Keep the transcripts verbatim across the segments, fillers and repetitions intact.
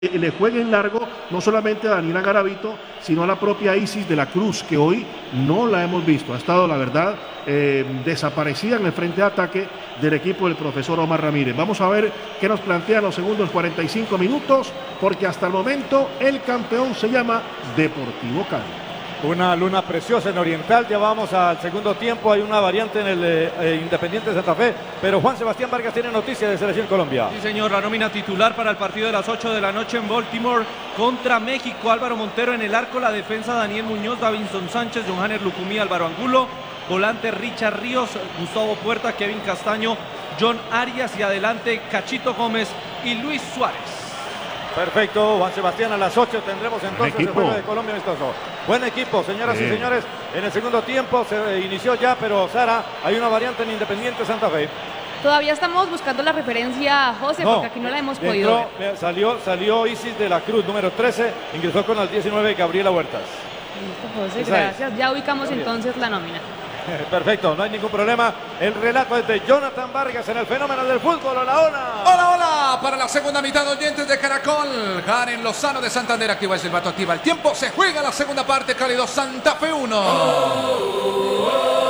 le jueguen largo no solamente a Daniela Garavito, sino a la propia Isis de la Cruz, que hoy no la hemos visto. Ha estado, la verdad, eh, desaparecida en el frente de ataque del equipo del profesor Omar Ramírez. Vamos a ver qué nos plantean los segundos cuarenta y cinco minutos, porque hasta el momento el campeón se llama Deportivo Cali. Una luna preciosa en Oriental, ya vamos al segundo tiempo, hay una variante en el eh, Independiente de Santa Fe, pero Juan Sebastián Vargas tiene noticias de Selección Colombia. Sí señor, la nómina titular para el partido de las ocho de la noche en Baltimore contra México: Álvaro Montero en el arco, la defensa Daniel Muñoz, Davinson Sánchez, John Hanner Lucumí, Álvaro Angulo, volante Richard Ríos, Gustavo Puerta, Kevin Castaño, John Arias y adelante Cachito Gómez y Luis Suárez. Perfecto, Juan Sebastián, a las ocho tendremos entonces el juego de Colombia amistoso. Buen equipo, señoras Bien. y señores. En el segundo tiempo se inició ya, pero Sara, hay una variante en Independiente Santa Fe. Todavía estamos buscando la referencia, José, no, porque aquí no la hemos podido entró, ver. Salió, salió Isis de la Cruz, número trece, ingresó con el diecinueve Gabriela Huertas. Listo, José, Esa gracias. Es. Ya ubicamos Bien. entonces la nómina. Perfecto, no hay ningún problema. El relato es de Jonathan Vargas en el fenómeno del fútbol. Hola, hola. Hola, hola. Para la segunda mitad, oyentes de Caracol. Karen Lozano de Santander activa el silbato, activa el tiempo. Se juega la segunda parte. Cali dos, Santa Fe uno. Oh, oh, oh.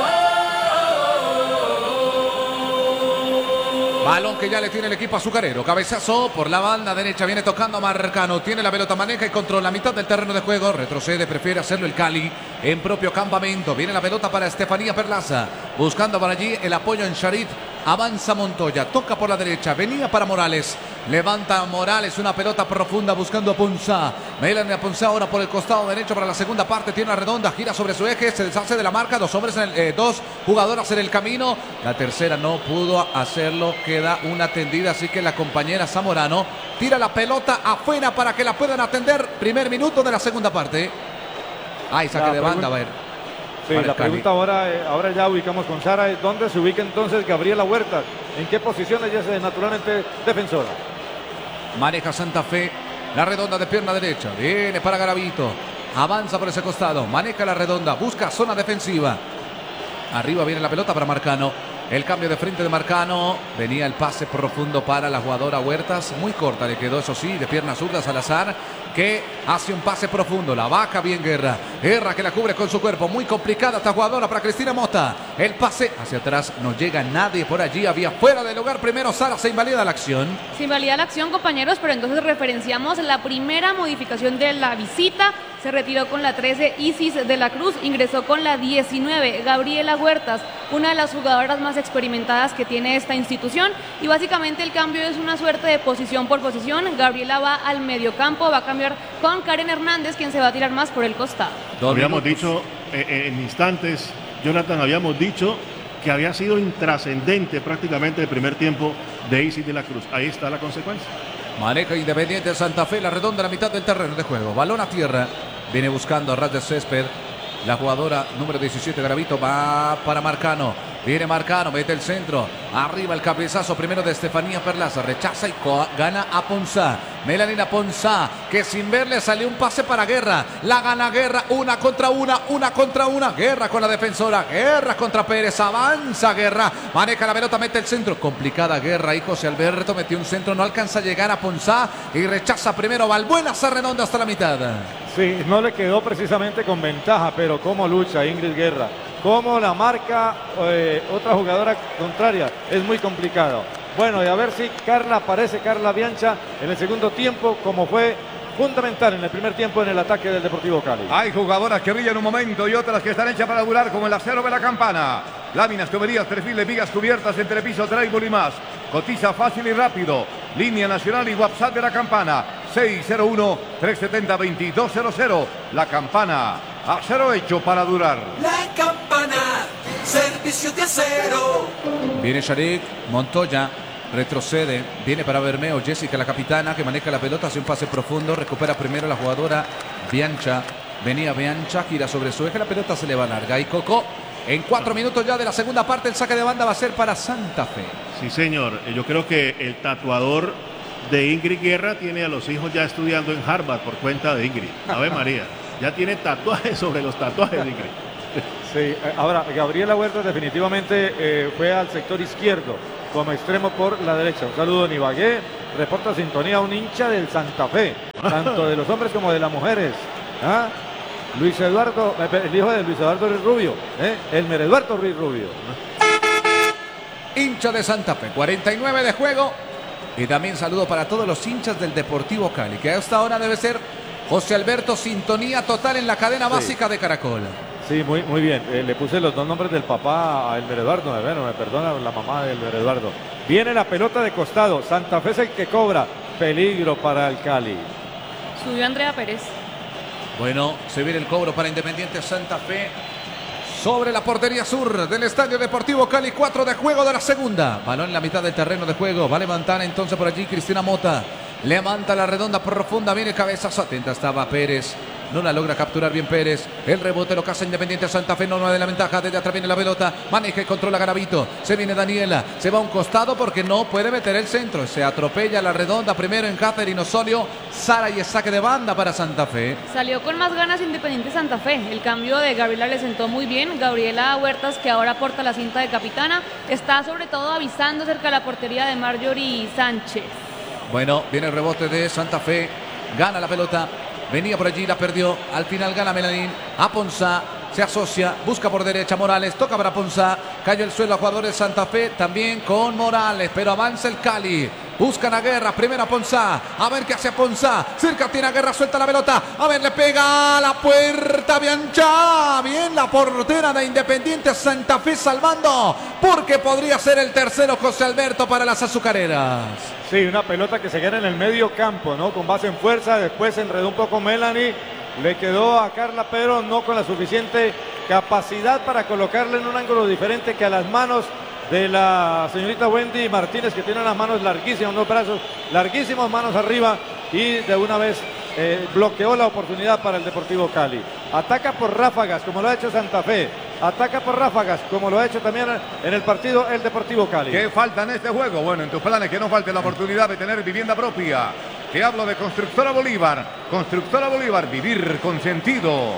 Balón que ya le tiene el equipo azucarero. Cabezazo por la banda derecha. Viene tocando a Marcano. Tiene la pelota, maneja y controla la mitad del terreno de juego. Retrocede, prefiere hacerlo el Cali en propio campamento. Viene la pelota para Estefanía Perlaza. Buscando por allí el apoyo en Charit. Avanza Montoya. Toca por la derecha. Venía para Morales. Levanta Morales. Una pelota profunda buscando a Ponzá. Melanie Ponzá ahora por el costado derecho para la segunda parte. Tiene una redonda. Gira sobre su eje. Se deshace de la marca. Dos hombres en el, eh, dos jugadoras en el camino. La tercera no pudo hacerlo. Queda una tendida. Así que la compañera Zamorano tira la pelota afuera para que la puedan atender. Primer minuto de la segunda parte. Ay, saque de banda. A ver. Sí, la pregunta ahora, eh, ahora ya ubicamos con Sara, es dónde se ubica entonces Gabriela Huertas, en qué posición ella es naturalmente defensora. Maneja Santa Fe, la redonda de pierna derecha, viene para Garavito, avanza por ese costado, maneja la redonda, busca zona defensiva. Arriba viene la pelota para Marcano, el cambio de frente de Marcano, venía el pase profundo para la jugadora Huertas, muy corta le quedó, eso sí, de pierna zurda Salazar, que hace un pase profundo, la baja bien Guerra, Guerra que la cubre con su cuerpo, muy complicada esta jugadora para Cristina Mota, el pase hacia atrás, no llega nadie por allí, había fuera del lugar, primero Sara, se invalida la acción. Se invalida la acción, compañeros, pero entonces referenciamos la primera modificación de la visita, se retiró con la trece Isis de la Cruz, ingresó con la diecinueve Gabriela Huertas, una de las jugadoras más experimentadas que tiene esta institución, y básicamente el cambio es una suerte de posición por posición. Gabriela va al mediocampo, va a cambiar con Karen Hernández, quien se va a tirar más por el costado. Habíamos dicho eh, en instantes, Jonathan, habíamos dicho que había sido intrascendente prácticamente el primer tiempo de Isis de la Cruz. Ahí está la consecuencia. Maneja Independiente Santa Fe, la redonda a la mitad del terreno de juego, balón a tierra, viene buscando a ras de césped. La jugadora número diecisiete, Garavito, va para Marcano. Viene Marcano, mete el centro. Arriba el cabezazo primero de Estefanía Perlaza. Rechaza y gana a Ponzá. Melanina Ponzá, que sin verle salió un pase para Guerra. La gana Guerra, una contra una, una contra una. Guerra con la defensora. Guerra contra Pérez. Avanza Guerra. Maneja la pelota, mete el centro. Complicada Guerra y José Alberto metió un centro. No alcanza a llegar a Ponzá y rechaza primero Valbuena. Se redonda hasta la mitad. Sí, no le quedó precisamente con ventaja, pero cómo lucha Ingrid Guerra, cómo la marca eh, otra jugadora contraria, es muy complicado. Bueno, y a ver si Carla aparece, Carla Biancha, en el segundo tiempo, como fue fundamental en el primer tiempo en el ataque del Deportivo Cali. Hay jugadoras que brillan un momento y otras que están hechas para durar, como el acero de la campana. Láminas, tuberías, perfiles, vigas cubiertas, entrepiso, trébol y más. Cotiza fácil y rápido. Línea nacional y WhatsApp de la campana. seis cero uno, tres siete cero, dos dos cero cero. La campana. Acero hecho para durar. La campana. Servicio de acero. Viene Sharik, Montoya. Retrocede, viene para Bermeo, Jessica la capitana que maneja la pelota, hace un pase profundo, recupera primero la jugadora Biancha, venía Biancha, gira sobre su eje, la pelota se le va larga y Coco, en cuatro minutos ya de la segunda parte el saque de banda va a ser para Santa Fe. Sí señor, yo creo que el tatuador de Ingrid Guerra tiene a los hijos ya estudiando en Harvard por cuenta de Ingrid, Ave María, ya tiene tatuajes sobre los tatuajes de Ingrid. Sí, ahora Gabriela Huertas definitivamente eh, fue al sector izquierdo como extremo por la derecha. Un saludo a Ibagué, reporta sintonía un hincha del Santa Fe, tanto de los hombres como de las mujeres. ¿Ah? Luis Eduardo, el hijo de Luis Eduardo Ruiz Rubio, ¿eh? Elmer Eduardo Ruiz Rubio. Hincha de Santa Fe, cuarenta y nueve de juego. Y también saludo para todos los hinchas del Deportivo Cali, que a esta hora debe ser José Alberto, sintonía total en la cadena Sí. básica de Caracol. Sí, muy, muy bien. Eh, le puse los dos nombres del papá a Elmer Eduardo. Bueno, me perdona la mamá de Elmer Eduardo. Viene la pelota de costado. Santa Fe es el que cobra. Peligro para el Cali. Subió Andrea Pérez. Bueno, se viene el cobro para Independiente Santa Fe sobre la portería sur del Estadio Deportivo Cali. Cuatro de juego de la segunda. Balón en la mitad del terreno de juego. Va a levantar entonces por allí Cristina Mota. Levanta la redonda profunda. Viene cabezazo. Atenta estaba Pérez. No la logra capturar bien Pérez. El rebote lo caza Independiente Santa Fe. No, no de la ventaja. Desde atrás viene la pelota. Maneja y controla Garavito. Se viene Daniela. Se va a un costado porque no puede meter el centro. Se atropella la redonda. Primero en Catherine Osorio. Sara y el saque de banda para Santa Fe. Salió con más ganas Independiente Santa Fe. El cambio de Gabriela le sentó muy bien. Gabriela Huertas, que ahora porta la cinta de capitana, está sobre todo avisando cerca de la portería de Marjorie Sánchez. Bueno, viene el rebote de Santa Fe. Gana la pelota. Venía por allí, la perdió. Al final gana Melanín. A Ponzá. Se asocia. Busca por derecha Morales. Toca para Ponzá. Cayó el suelo a jugadores de Santa Fe. También con Morales. Pero avanza el Cali. Buscan a Guerra. Primero a Ponzá. A ver qué hace Ponzá. Cerca tiene a Guerra. Suelta la pelota. A ver, le pega a la puerta. Biancha. Bien la portera de Independiente Santa Fe salvando. Porque podría ser el tercero José Alberto para las azucareras. Sí, una pelota que se queda en el medio campo, ¿no? Con base en fuerza. Después se enredó un poco Melanie. Le quedó a Carla, pero no con la suficiente capacidad para colocarle en un ángulo diferente que a las manos de la señorita Wendy Martínez, que tiene las manos larguísimas, unos brazos larguísimos, manos arriba, y de una vez eh, bloqueó la oportunidad para el Deportivo Cali. Ataca por ráfagas, como lo ha hecho Santa Fe. Ataca por ráfagas, como lo ha hecho también en el partido el Deportivo Cali. ¿Qué falta en este juego? Bueno, en tus planes que no falte la oportunidad de tener vivienda propia. Te hablo de Constructora Bolívar. Constructora Bolívar, vivir con sentido.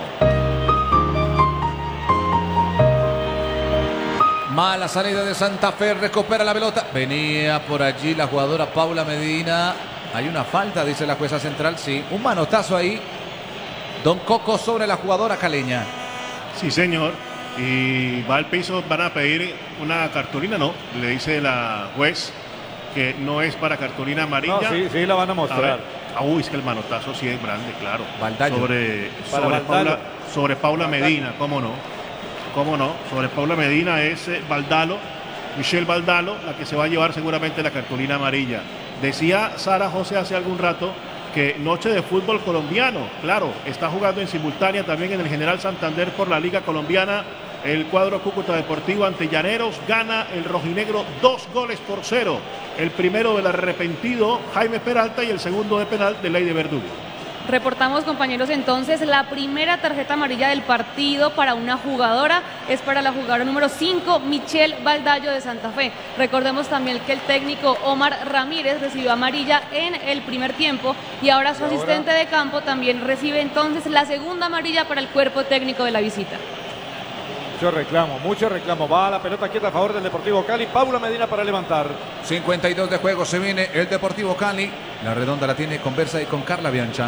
Mala salida de Santa Fe, recupera la pelota. Venía por allí la jugadora Paula Medina. Hay una falta, dice la jueza central, sí. Un manotazo ahí. Don Coco sobre la jugadora caleña. Sí, señor. Y va al piso, van a pedir una cartulina, no. Le dice la juez que no es para cartulina amarilla. No, sí, sí la van a A mostrar. ver. Ah, uy, es que el manotazo sí es grande, claro. Baldayo. Sobre, Para sobre, Baldayo. Paula, sobre Paula Medina, cómo no. Cómo no. Sobre Paula Medina es eh, Baldalo, Michelle Baldalo, la que se va a llevar seguramente la cartulina amarilla. Decía Sara José hace algún rato que noche de fútbol colombiano, claro, está jugando en simultánea también en el General Santander por la Liga Colombiana. El cuadro Cúcuta Deportivo ante Llaneros gana el rojinegro dos goles por cero. El primero del arrepentido Jaime Peralta y el segundo de penal de Ley de Verdugo. Reportamos, compañeros, entonces la primera tarjeta amarilla del partido para una jugadora es para la jugadora número cinco, Michelle Baldayo de Santa Fe. Recordemos también que el técnico Omar Ramírez recibió amarilla en el primer tiempo y ahora su asistente de campo también recibe entonces la segunda amarilla para el cuerpo técnico de la visita. Mucho reclamo, mucho reclamo. Va la pelota quieta a favor del Deportivo Cali. Paula Medina para levantar. cincuenta y dos de juego, se viene el Deportivo Cali. La redonda la tiene conversa y con Carla Biancha.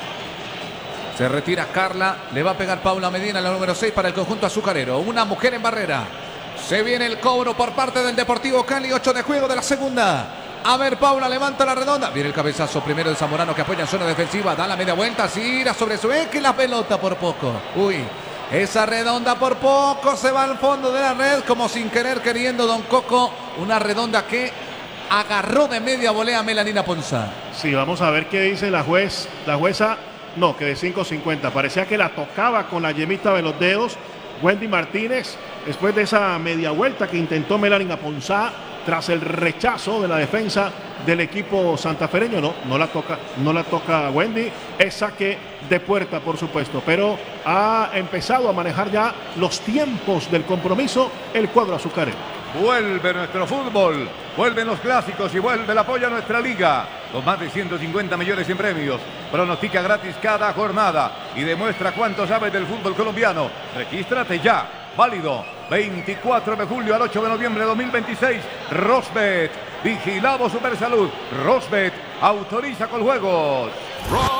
Se retira Carla, le va a pegar Paula Medina, la número seis para el conjunto azucarero. Una mujer en barrera. Se viene el cobro por parte del Deportivo Cali, ocho de juego de la segunda. A ver, Paula levanta la redonda. Viene el cabezazo primero de Zamorano que apoya en zona defensiva. Da la media vuelta, gira sobre su eje y la pelota por poco. Uy, esa redonda por poco se va al fondo de la red como sin querer queriendo Don Coco. Una redonda que agarró de media volea a Melanina Ponzá. Sí, vamos a ver qué dice la juez, la jueza. No, que de cinco cincuenta. Parecía que la tocaba con la yemita de los dedos. Wendy Martínez, después de esa media vuelta que intentó Melanina Ponzá, tras el rechazo de la defensa del equipo santafereño, no, no la toca, no la toca Wendy. Es saque de puerta, por supuesto, pero ha empezado a manejar ya los tiempos del compromiso el cuadro azucarero. Vuelve nuestro fútbol, vuelven los clásicos y vuelve el apoyo a nuestra liga. Con más de ciento cincuenta millones en premios. Pronostica gratis cada jornada y demuestra cuánto sabes del fútbol colombiano. Regístrate ya. Válido veinticuatro de julio al ocho de noviembre de dos mil veintiséis. Rosbet, Vigilamos Supersalud. Rosbet autoriza con juegos.